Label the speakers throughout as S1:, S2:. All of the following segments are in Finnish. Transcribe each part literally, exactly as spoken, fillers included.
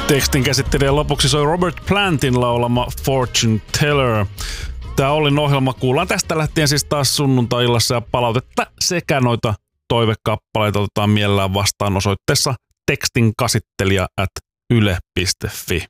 S1: Tekstin käsittelijän lopuksi soi Robert Plantin laulama Fortune Teller. Tämä Ollin ohjelma kuullaan tästä lähtien siis taas sunnuntai-illassa ja palautetta sekä noita toivekappaleita otetaan mielellään vastaan osoitteessa tekstinkasittelija at yle piste fi.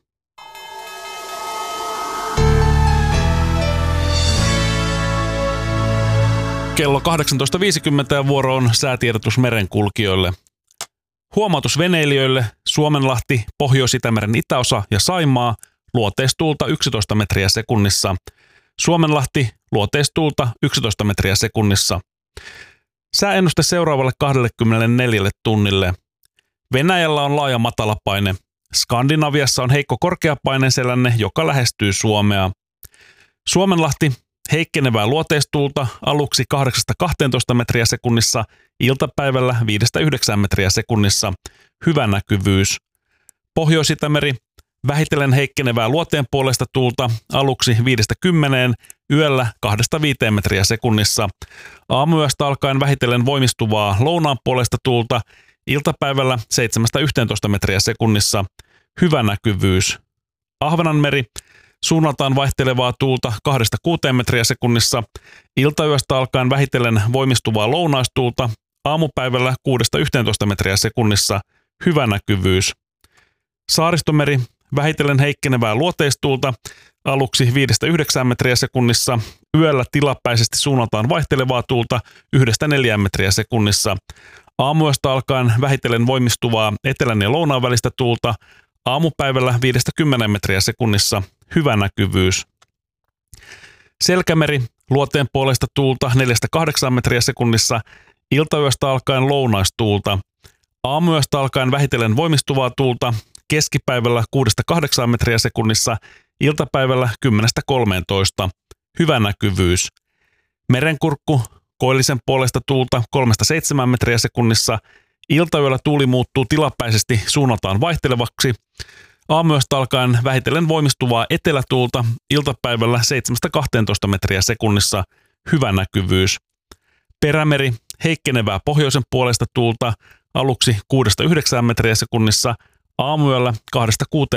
S1: Kello kahdeksantoista viisikymmentä ja vuoro on säätiedotus merenkulkijoille. Huomautus veneilijöille: Suomenlahti, Pohjois-Itämeren itäosa ja Saimaa, luoteistuulta yksitoista metriä sekunnissa. Suomenlahti, luoteistuulta yksitoista metriä sekunnissa. Sääennuste seuraavalle kaksikymmentäneljä tunnille. Venäjällä on laaja matalapaine. Skandinaviassa on heikko korkeapaineselänne, joka lähestyy Suomea. Suomenlahti, heikkenevää luoteistuulta aluksi kahdeksasta kahteentoista metriä sekunnissa, iltapäivällä viidestä yhdeksään metriä sekunnissa. Hyvä näkyvyys. Pohjois-Itämeri, vähitellen heikkenevää luoteen puolesta tuulta aluksi viidestä kymmeneen, yöllä kahdesta viiteen metriä sekunnissa. Aamuyöstä alkaen vähitellen voimistuvaa lounaan puolesta tuulta, iltapäivällä seitsemästä yhteentoista metriä sekunnissa. Hyvä näkyvyys. Ahvenanmeri, suunnaltaan vaihtelevaa tuulta kahdesta kuuteen metriä sekunnissa, iltayöstä alkaen vähitellen voimistuvaa lounaistuulta, aamupäivällä kuudesta yhteentoista metriä sekunnissa. Hyvä näkyvyys. Saaristomeri, vähitellen heikkenevää luoteistuulta, aluksi viidestä yhdeksään metriä sekunnissa, yöllä tilapäisesti suunnaltaan vaihtelevaa tuulta yhdestä neljään metriä sekunnissa. Aamuyöstä alkaen vähitellen voimistuvaa etelän ja lounaan välistä tuulta, aamupäivällä viidestä kymmeneen metriä sekunnissa. Hyvä näkyvyys. Selkämeri, luoteen puolesta tuulta neljästä kahdeksaan metriä sekunnissa, iltayöstä alkaen lounaistuulta. Aamuyöstä alkaen vähitellen voimistuvaa tuulta, keskipäivällä kuudesta kahdeksaan metriä sekunnissa, iltapäivällä kymmenestä kolmeentoista. Hyvä näkyvyys. Merenkurkku, koillisen puolesta tuulta kolmesta seitsemään metriä sekunnissa, iltayöllä tuuli muuttuu tilapäisesti suunnaltaan vaihtelevaksi. Aamuyöstä alkaen vähitellen voimistuvaa etelätuulta, iltapäivällä seitsemästä kahteentoista metriä sekunnissa. Hyvä näkyvyys. Perämeri, heikkenevää pohjoisen puolesta tuulta, aluksi kuudesta yhdeksään metriä sekunnissa, aamuyöllä kahdesta kuuteen